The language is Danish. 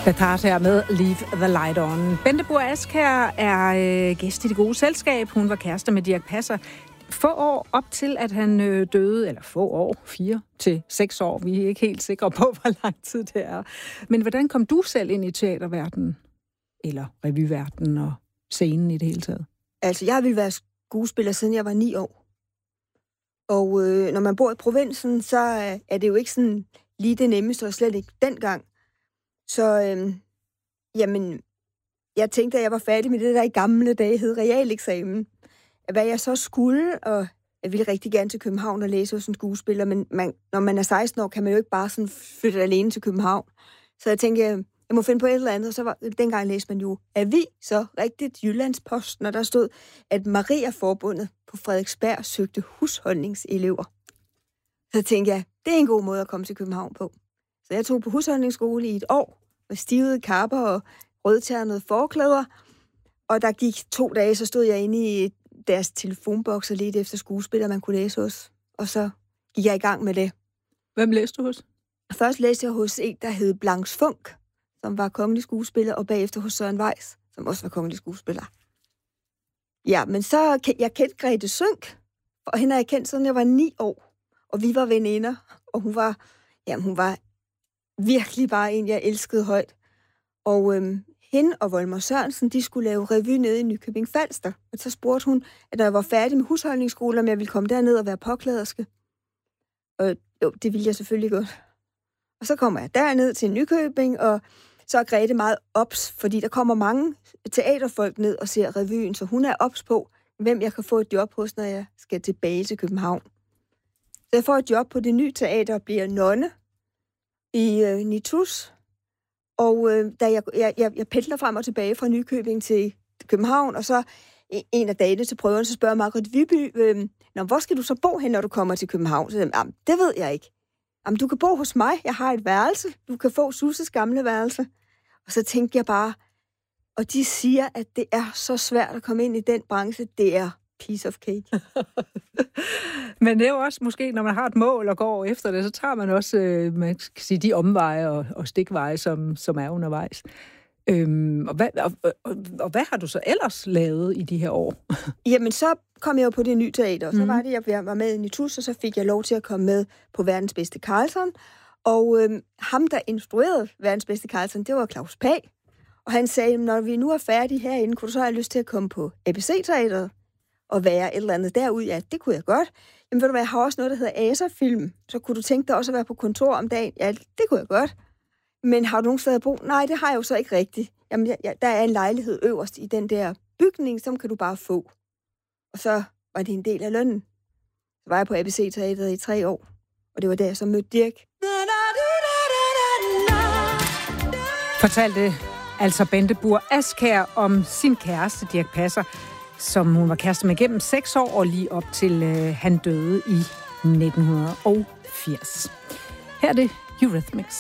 Bethard her med Leave the Light On. Bente Burr Askjær er gæst i Det Gode Selskab. Hun var kærester med Dirch Passer få år op til, at han døde, eller få år, 4 til 6 år. Vi er ikke helt sikre på, hvor lang tid det er. Men hvordan kom du selv ind i teaterverdenen, eller revyverdenen og scenen i det hele taget? Altså, jeg ville være skuespiller, siden jeg var 9 år. Og når man bor i provinsen, så er det jo ikke sådan lige det nemmeste, og slet ikke dengang. Så, jeg tænkte, at jeg var færdig med det, der i gamle dage hed realeksamen. Hvad jeg så skulle, og jeg ville rigtig gerne til København og læse hos en skuespiller, men når man er 16 år, kan man jo ikke bare sådan flytte alene til København. Så jeg tænkte, jeg må finde på et eller andet, og så dengang læste man jo så rigtigt Jyllandsposten, og der stod, at Maria-forbundet på Frederiksberg søgte husholdningselever. Så tænkte jeg, det er en god måde at komme til København på. Så jeg tog på husholdningsskole i et år, med stivede kapper og rødternede forklæder, og der gik 2 dage, så stod jeg inde i deres telefonboks og ledte efter skuespillere, man kunne læse hos. Og så gik jeg i gang med det. Hvem læste du hos? Først læste jeg hos en, der hed Blanche Funk, som var kongelig skuespiller, og bagefter hos Søren Weiss, som også var kongelig skuespiller. Ja, men så jeg kendte Grete Sønck, og hende har jeg kendt, siden jeg var 9 år. Og vi var veninder, og hun var virkelig bare en, jeg elskede højt. Og hende og Volmer Sørensen, de skulle lave revy nede i Nykøbing Falster. Og så spurgte hun, at når jeg var færdig med husholdningsskole, om jeg ville komme derned og være påklæderske. Og jo, det ville jeg selvfølgelig godt. Og så kommer jeg derned til Nykøbing, og så er Grete meget ops, fordi der kommer mange teaterfolk ned og ser revyen, så hun er ops på, hvem jeg kan få et job hos, når jeg skal tilbage til København. Så jeg får et job på det nye teater og bliver nonne i Nitus. Og da jeg pendler frem og tilbage fra Nykøbing til København, og så en af dagene til prøven, så spørger Margrethe Viby, hvor skal du så bo hen, når du kommer til København? Så jeg, det ved jeg ikke. Jamen, du kan bo hos mig, jeg har et værelse, du kan få Susses gamle værelse. Og så tænkte jeg bare, og de siger, at det er så svært at komme ind i den branche, det er piece of cake. Men det er jo også måske, når man har et mål og går efter det, så tager man også man kan sige, de omveje og stikveje, som er undervejs. Og hvad har du så ellers lavet i de her år? Jamen, så kom jeg jo på det nye teater, og så var det, jeg var med i Nitus, og så fik jeg lov til at komme med på Verdens Bedste Carlson. Og ham, der instruerede Verdens Bedste Carlson, det var Claus Pagh. Og han sagde, når vi nu er færdige herinde, kunne du så have lyst til at komme på ABC-teateret og være et eller andet derude? Ja, det kunne jeg godt. Jamen ved du hvad, jeg har også noget, der hedder Aserfilm. Så kunne du tænke dig også at være på kontor om dagen? Ja, det kunne jeg godt. Men har du nogen steder at bo? Nej, det har jeg jo så ikke rigtigt. Jamen, der er en lejlighed øverst i den der bygning, som kan du bare få. Og så var det en del af lønnen. Så var jeg på ABC-teateret i 3 år. Og det var der, jeg så mødte Dirch. Fortalte altså Bente Burr Askjær om sin kæreste, Dirch Passer, som hun var kæreste med gennem 6 år, og lige op til han døde i 1980. Her er det Eurythmics.